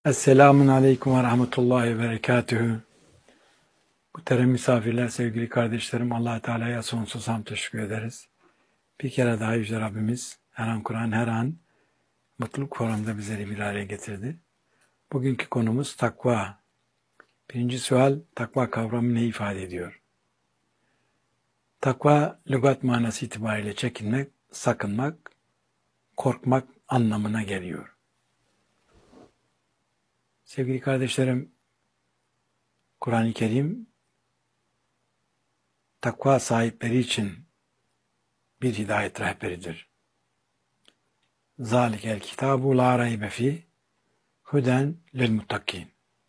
Esselamun Aleyküm ve Rahmetullahi ve Berekatühü. Muhterem misafirler, sevgili kardeşlerim, Allah Teala'ya sonsuz hamd teşekkür ederiz. Bir kere daha Yüce Rabbimiz her an Kur'an, her an mutluluk forumunda bizleri bir araya getirdi. Bugünkü konumuz takva. Birinci sual, takva kavramı ne ifade ediyor? Takva, lügat manası itibariyle çekinmek, sakınmak, korkmak anlamına geliyor. Sevgili kardeşlerim, Kur'an-ı Kerim, takva sahipleri için bir hidayet rehberidir. Zalikel kitabu la raybe fi huden lil muttakin.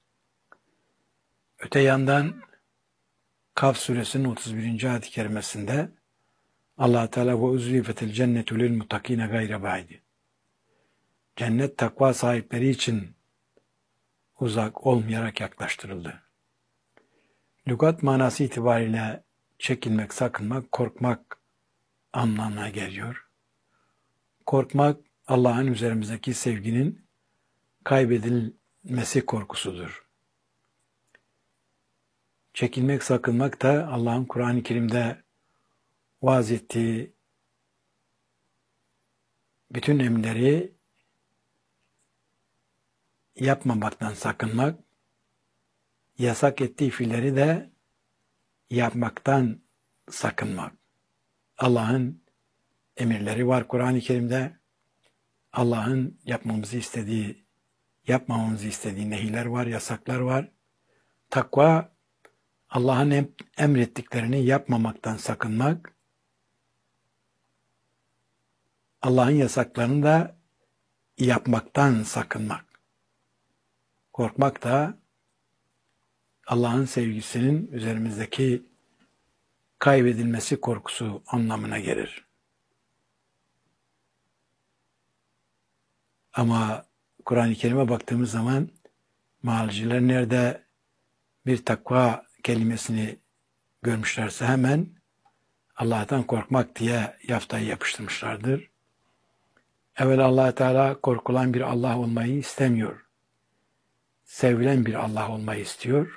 Öte yandan Kaf suresinin 31. ayet-i kerimesinde Allah Teala ve uzlifetil cennetu lil muttakine gayre baidi. Cennet takva sahipleri için uzak olmayarak yaklaştırıldı. Lügat manası itibariyle çekinmek, sakınmak, korkmak anlamına geliyor. Korkmak, Allah'ın üzerimizdeki sevginin kaybedilmesi korkusudur. Çekinmek, sakınmak da Allah'ın Kur'an-ı Kerim'de vaaz ettiği bütün emirleri yapmamaktan sakınmak, yasak ettiği fiilleri de yapmaktan sakınmak. Allah'ın emirleri var Kur'an-ı Kerim'de. Allah'ın yapmamızı istediği, yapmamamızı istediği nehirler var, yasaklar var. Takva, Allah'ın emrettiklerini yapmamaktan sakınmak, Allah'ın yasaklarını da yapmaktan sakınmak. Korkmak da Allah'ın sevgisinin üzerimizdeki kaybedilmesi korkusu anlamına gelir. Ama Kur'an-ı Kerim'e baktığımız zaman mealciler nerede bir takva kelimesini görmüşlerse hemen Allah'tan korkmak diye yaftayı yapıştırmışlardır. Evvel Allah Teala korkulan bir Allah olmayı istemiyor. Sevilen bir Allah olmayı istiyor.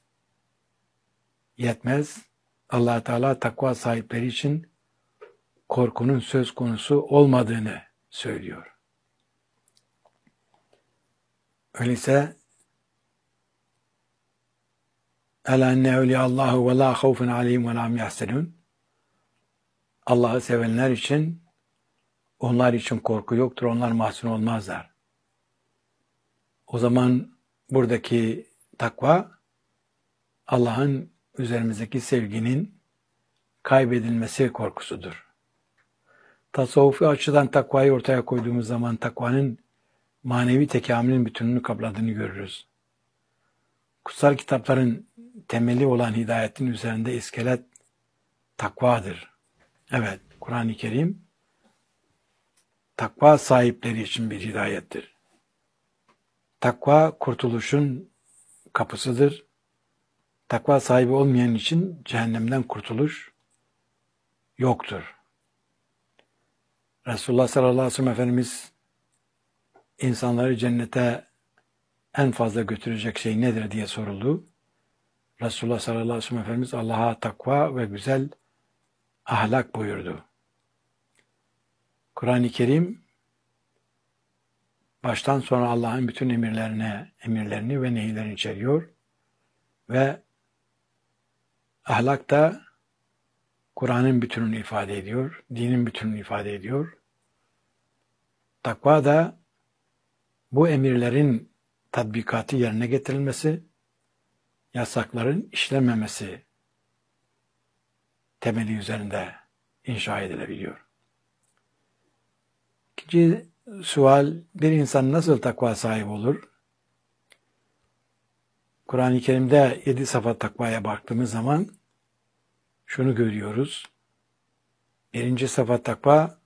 Yetmez. Allah Teala takva sahipleri için korkunun söz konusu olmadığını söylüyor. Öyleyse Ela enne evliyallahu ve la havfun aleyhim ve la hum yahzenun. Allah'ı sevenler için onlar için korku yoktur, onlar mahzun olmazlar. O zaman buradaki takva Allah'ın üzerimizdeki sevginin kaybedilmesi korkusudur. Tasavvufi açıdan takvayı ortaya koyduğumuz zaman takvanın manevi tekamülün bütününü kapladığını görürüz. Kutsal kitapların temeli olan hidayetin üzerinde iskelet takvadır. Evet, Kur'an-ı Kerim takva sahipleri için bir hidayettir. Takva kurtuluşun kapısıdır. Takva sahibi olmayan için cehennemden kurtuluş yoktur. Resulullah sallallahu aleyhi ve sellem Efendimiz insanları cennete en fazla götürecek şey nedir diye soruldu. Resulullah sallallahu aleyhi ve sellem Efendimiz Allah'a takva ve güzel ahlak buyurdu. Kur'an-ı Kerim baştan sona Allah'ın bütün emirlerini ve nehirlerini içeriyor ve ahlak da Kur'an'ın bütününü ifade ediyor, dinin bütününü ifade ediyor. Takva da bu emirlerin tatbikatı yerine getirilmesi, yasakların işlenmemesi temeli üzerinde inşa edilebiliyor. İkinci sual, bir insan nasıl takva sahibi olur? Kur'an-ı Kerim'de 7 sıfat takvaya baktığımız zaman şunu görüyoruz. Birinci sıfat takva,